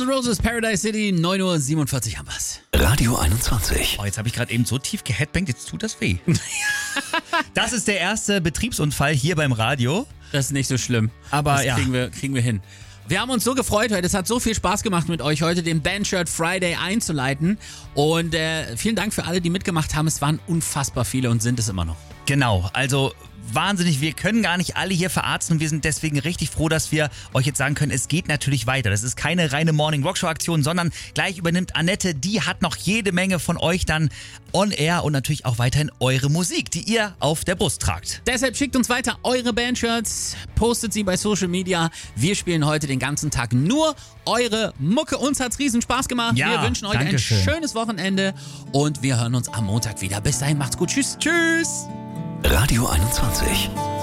N' Roses, Paradise City, 9:47 Uhr haben wir's. Radio 21. Oh, jetzt habe ich gerade eben so tief geheadbangt, jetzt tut das weh. Das ist der erste Betriebsunfall hier beim Radio. Das ist nicht so schlimm. Aber das ja. kriegen wir hin. Wir haben uns so gefreut heute. Es hat so viel Spaß gemacht mit euch heute, den Bandshirt Friday einzuleiten. Und vielen Dank für alle, die mitgemacht haben. Es waren unfassbar viele und sind es immer noch. Genau, also wahnsinnig. Wir können gar nicht alle hier verarzten und wir sind deswegen richtig froh, dass wir euch jetzt sagen können, es geht natürlich weiter. Das ist keine reine Morning Rockshow Aktion, sondern gleich übernimmt Annette. Die hat noch jede Menge von euch dann on air und natürlich auch weiterhin eure Musik, die ihr auf der Brust tragt. Deshalb schickt uns weiter eure Bandshirts, postet sie bei Social Media. Wir spielen heute den ganzen Tag nur eure Mucke. Uns hat's riesen Spaß gemacht. Ja, wir wünschen euch Dankeschön. ein schönes Wochenende und wir hören uns am Montag wieder. Bis dahin, macht's gut. Tschüss. Tschüss! Radio 21.